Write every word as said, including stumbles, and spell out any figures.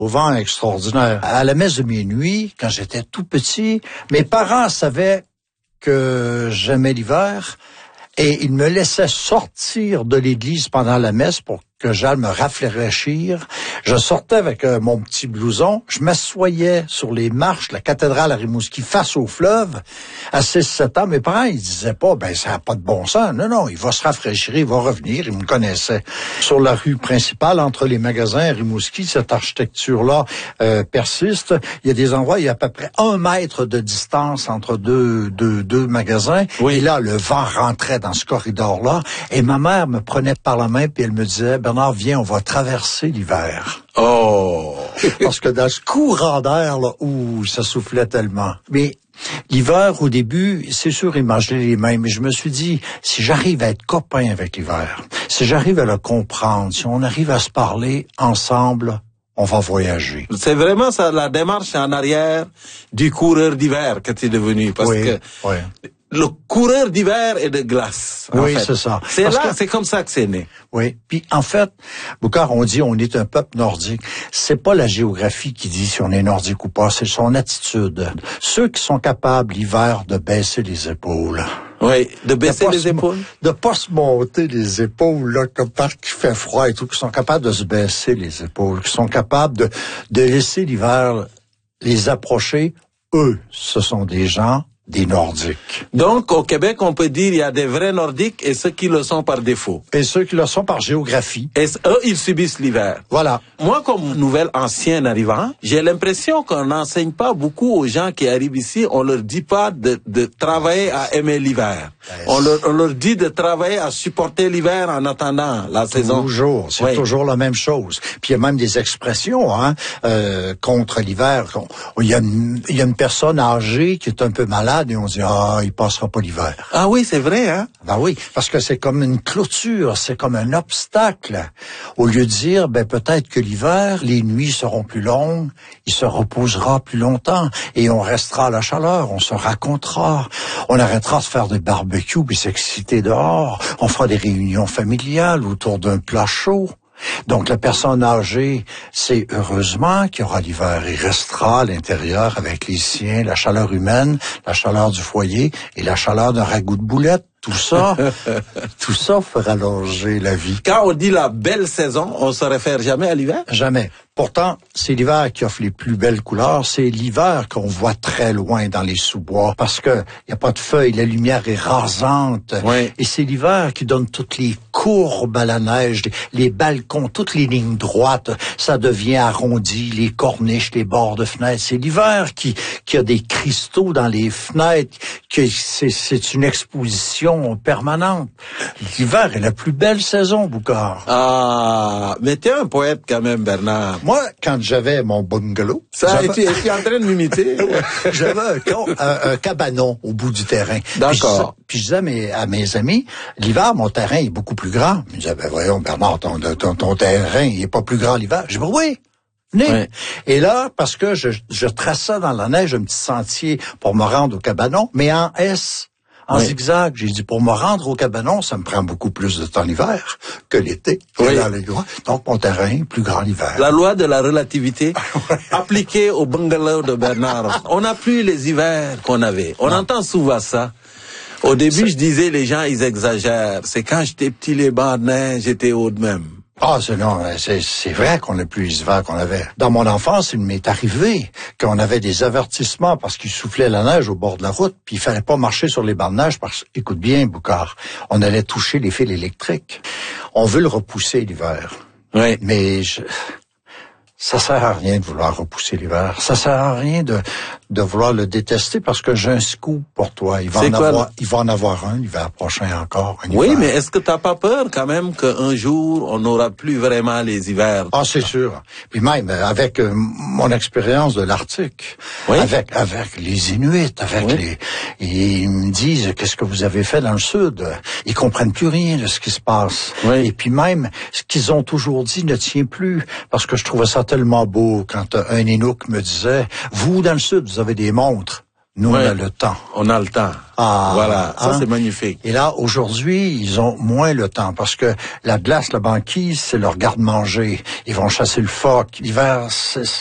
au vent extraordinaire. À la messe de minuit, quand j'étais tout petit, mes parents savaient que j'aimais l'hiver et ils me laissaient sortir de l'église pendant la messe pour que j'aille me rafraîchir. Je sortais avec euh, mon petit blouson, je m'assoyais sur les marches de la cathédrale à Rimouski face au fleuve. À six sept ans, mes parents, ils disaient pas, ben ça n'a pas de bon sens. Non, non, il va se rafraîchir, il va revenir, ils me connaissaient. Sur la rue principale, entre les magasins à Rimouski, cette architecture-là euh, persiste. Il y a des endroits, il y a à peu près un mètre de distance entre deux, deux, deux magasins. Oui. Et là, le vent rentrait dans ce corridor-là. Et ma mère me prenait par la main, puis elle me disait, Bernard, viens, on va traverser l'hiver. Oh! Parce que dans ce courant d'air, là, ouh, ça soufflait tellement. Mais l'hiver, au début, c'est sûr, il mangeait les mains, mais je me suis dit, si j'arrive à être copain avec l'hiver, si j'arrive à le comprendre, si on arrive à se parler ensemble, on va voyager. C'est vraiment ça, la démarche en arrière du coureur d'hiver que tu es devenu. Parce oui, que oui. Le coureur d'hiver et de glace. Oui, fait. c'est ça. C'est Parce là, que... c'est comme ça que c'est né. Oui. Puis, en fait, Boucard, on dit on est un peuple nordique. C'est pas la géographie qui dit si on est nordique ou pas, c'est son attitude. Ceux qui sont capables, l'hiver, de baisser les épaules. Oui, de baisser de les épaules. De pas se monter les épaules, là, comme parce qu'il fait froid et tout, qui sont capables de se baisser les épaules, qui sont capables de, de laisser l'hiver les approcher. Eux, ce sont des gens des Nordiques. Donc, au Québec, on peut dire il y a des vrais Nordiques et ceux qui le sont par défaut. Et ceux qui le sont par géographie. Et eux, ils subissent l'hiver. Voilà. Moi, comme nouvel ancien arrivant, j'ai l'impression qu'on n'enseigne pas beaucoup aux gens qui arrivent ici. On leur dit pas de, de travailler à aimer l'hiver. Yes. On, leur, on leur dit de travailler à supporter l'hiver en attendant la saison. Toujours. C'est oui. toujours la même chose. Puis il y a même des expressions hein, euh, contre l'hiver. Il y a une, il y a une personne âgée qui est un peu malade et on dit, ah, il passera pas l'hiver. Ah oui, c'est vrai, hein? Ben oui, parce que c'est comme une clôture, c'est comme un obstacle. Au lieu de dire, ben peut-être que l'hiver, les nuits seront plus longues, il se reposera plus longtemps et on restera à la chaleur, on se racontera, on arrêtera de faire des barbecues puis s'exciter dehors, on fera des réunions familiales autour d'un plat chaud. Donc, la personne âgée, c'est heureusement qu'il y aura l'hiver. Il restera à l'intérieur avec les siens, la chaleur humaine, la chaleur du foyer et la chaleur d'un ragoût de boulette. Tout ça, tout ça fait rallonger la vie. Quand on dit la belle saison, on se réfère jamais à l'hiver? Jamais. Pourtant, c'est l'hiver qui offre les plus belles couleurs. C'est l'hiver qu'on voit très loin dans les sous-bois parce que y a pas de feuilles, la lumière est rasante. Oui. Et c'est l'hiver qui donne toutes les courbes à la neige, les balcons, toutes les lignes droites. Ça devient arrondi, les corniches, les bords de fenêtres. C'est l'hiver qui, qui a des cristaux dans les fenêtres. Que c'est, c'est une exposition permanente. L'hiver est la plus belle saison, Boucard. Ah, mais t'es un poète quand même, Bernard. Moi, quand j'avais mon bungalow... Ça, tu es en train de m'imiter? J'avais un, un, un cabanon au bout du terrain. D'accord. Puis je disais à mes, à mes amis, l'hiver, mon terrain est beaucoup plus grand. Ils me disaient, ben voyons, Bernard, ton, ton, ton terrain, il est pas plus grand l'hiver. Je dis, ben oui. Ouais. Et là, parce que je, je traçais dans la neige un petit sentier pour me rendre au cabanon, mais en S, en oui. zigzag. J'ai dit, pour me rendre au cabanon, ça me prend beaucoup plus de temps l'hiver que l'été. Oui. Dans les gros. Donc, mon terrain est plus grand l'hiver. La loi de la relativité appliquée au bungalow de Bernard. On n'a plus les hivers qu'on avait. On non. entend souvent ça. Au début, c'est... je disais, les gens, ils exagèrent. C'est quand j'étais petit, les bancs de neige, j'étais haut de même. Ah, c'est non, c'est, c'est vrai qu'on n'a plus les hivers qu'on avait. Dans mon enfance, il m'est arrivé qu'on avait des avertissements parce qu'il soufflait la neige au bord de la route, puis il fallait pas marcher sur les bancs de neige parce, écoute bien, Boucard, on allait toucher les fils électriques. On veut le repousser l'hiver. Oui. Mais je... ça sert à rien de vouloir repousser l'hiver. Ça sert à rien de, de vouloir le détester parce que j'ai un scoop pour toi. Il va, en avoir, il va en avoir un l'hiver prochain encore. Un oui, hiver. Mais est-ce que t'as pas peur quand même qu'un jour, on n'aura plus vraiment les hivers? Ah, c'est sûr. Puis même, avec euh, mon expérience de l'Arctique, oui. avec, avec les Inuits, avec oui. les, ils me disent, qu'est-ce que vous avez fait dans le Sud? Ils comprennent plus rien de ce qui se passe. Oui. Et puis même, ce qu'ils ont toujours dit ne tient plus parce que je trouvais ça tellement beau quand un Inuk me disait, vous, dans le Sud, vous avez des montres. Nous, ouais, on a le temps. On a le temps. Ah, voilà, ça hein? c'est magnifique. Et là, aujourd'hui, ils ont moins le temps parce que la glace, la banquise, c'est leur garde-manger. Ils vont chasser le phoque. L'hiver, c'est